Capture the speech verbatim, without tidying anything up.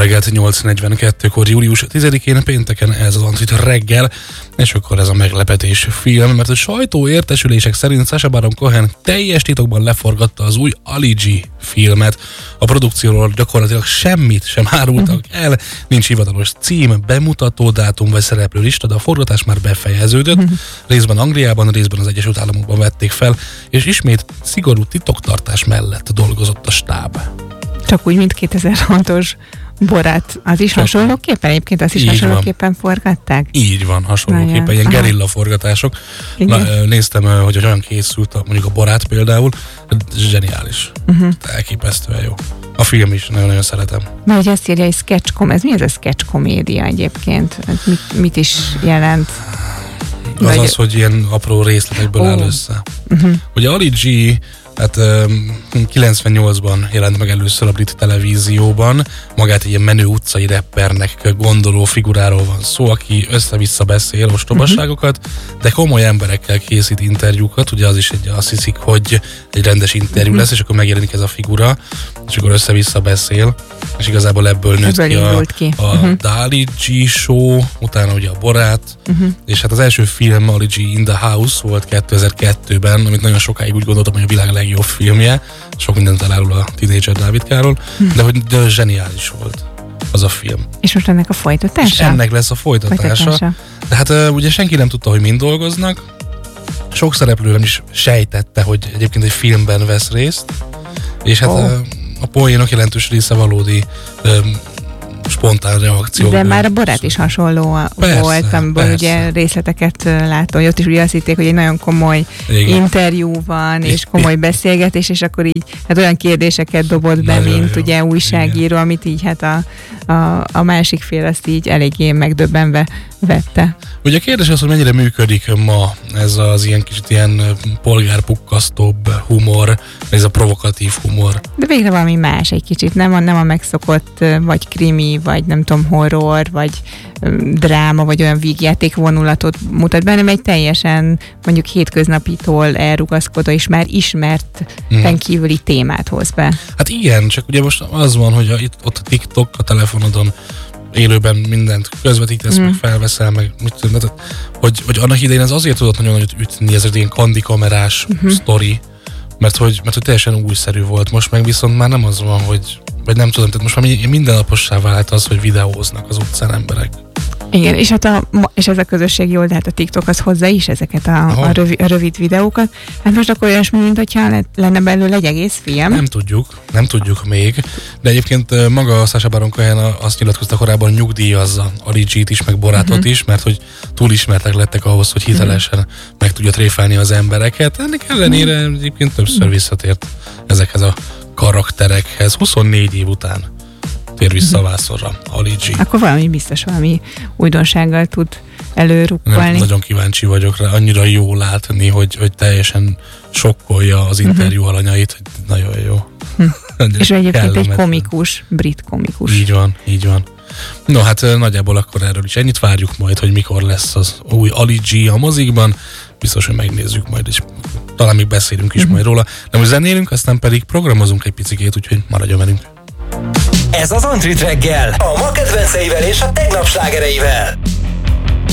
reggelt, nyolc negyvenkettőkor, július tizedikén, pénteken ez az Antrit reggel, és akkor ez a meglepetés film, mert a sajtóértesülések szerint Sacha Baron Cohen teljes titokban leforgatta az új Ali G filmet. A produkcióról gyakorlatilag semmit sem árultak el, nincs hivatalos cím, bemutató dátum vagy szereplő lista, de a forgatás már befejeződött. Részben Angliában, részben az Egyesült Államokban vették fel, és ismét szigorú titoktartás mellett dolgozott a stáb. Csak úgy, mint kétezer-hatos Borat, az is Csak hasonlóképpen? Egyébként azt is hasonlóképpen van. forgatták? Így van, hasonlóképpen, Nagyon. ilyen gerilla forgatások. Na, néztem, hogy olyan készült, mondjuk a Borat például, zseniális. Uh-huh. Elképesztően jó. A film is, nagyon-nagyon szeretem. Mert hogy azt írja, hogy sketchkom, ez mi ez a sketch komédia egyébként? Mit, mit is jelent? Az Vagy... az, hogy ilyen apró részletekből oh. áll össze. Uh-huh. Ugye Ali G, hát kilencvennyolcban jelent meg először a brit televízióban, magát egy ilyen menő utcai rappernek gondoló figuráról van szó, aki össze-vissza beszél ostobaságokat, uh-huh. de komoly emberekkel készít interjúkat, ugye az is egy, azt hiszik, hogy egy rendes interjú uh-huh. lesz, és akkor megjelenik ez a figura, és akkor össze-vissza beszél, és igazából ebből nőtt ki a, ki. a uh-huh. Ali G Show, utána ugye a Borat, uh-huh. és hát az első film Ali G in the House volt kétezer-kettőben, amit nagyon sokáig úgy gondoltam, hogy a világ legjobb filmje, sok mindent elárul a tínédzser Dávidkáról, de hogy de zseniális volt az a film. És most ennek a folytatása? És ennek lesz a folytatása. folytatása. De hát uh, ugye senki nem tudta, hogy mind dolgoznak, sok szereplő nem is sejtette, hogy egyébként egy filmben vesz részt, és hát oh. uh, a poénok jelentős része valódi um, spontán reakció. De már a Borat is hasonló persze, volt, amiből persze. ugye részleteket látom, hogy ott is ugye azt hitték, hogy egy nagyon komoly Igen. interjú van, és komoly beszélgetés, és akkor így hát olyan kérdéseket dobott be, nagyon mint jó. ugye újságíró, Igen. amit így hát a, a, a másik fél azt így eléggé megdöbbenve vette. Ugye a kérdés az, hogy mennyire működik ma ez az ilyen kicsit ilyen polgárpukkasztóbb humor, ez a provokatív humor. De végre valami más egy kicsit, nem a, nem a megszokott vagy krimi, vagy nem tudom, horror, vagy um, dráma, vagy olyan vígjáték vonulatot mutat benne, egy teljesen mondjuk hétköznapitól elrugaszkodó és már ismerten hmm. kívüli témát hoz be. Hát igen, csak ugye most az van, hogy a, itt, ott a TikTok a telefonodon élőben mindent közvetítesz, mm. meg felveszel, meg mit tudom, hogy, hogy annak idején ez azért tudott nagyon nagyot ütni, ez egy ilyen kandikamerás mm-hmm. sztori, mert hogy, mert hogy teljesen újszerű volt. Most meg viszont már nem az van, hogy, vagy nem tudom, tehát most már mindennapossá vált az, hogy videóznak az utcán emberek. Igen, és, hát a, és ez a közösségi oldal, hát a TikTok az hozza is ezeket a, a, rövid, a rövid videókat. Hát most akkor olyasmi, mint hogyha lenne belőle egy egész film. Nem tudjuk, nem tudjuk még, de egyébként maga Sacha Baron Cohen azt nyilatkozta korábban, nyugdíjazza Ali G-t is, meg Boratot uh-huh. is, mert hogy túl ismertek lettek ahhoz, hogy hitelesen uh-huh. meg tudja tréfálni az embereket. Ennek ellenére uh-huh. egyébként többször visszatért ezekhez a karakterekhez, huszonnégy év után tér vissza a vászorra Ali G. Akkor valami biztos valami újdonsággal tud előrukkolni. Nem, nagyon kíváncsi vagyok rá, annyira jó látni, hogy, hogy teljesen sokkolja az interjú uh-huh. alanyait, hogy nagyon jó. Hm. És egyébként egy komikus, brit komikus. Így van, így van. No, hát nagyjából akkor erről is ennyit, várjuk majd, hogy mikor lesz az új Ali G a mozikban. Biztos, hogy megnézzük majd, és talán még beszélünk is uh-huh. majd róla. De most zenélünk, aztán pedig programozunk egy picikét, úgyhogy maradjon velünk. Ez az Antrit reggel, a ma kedvenceivel és a tegnap slágereivel.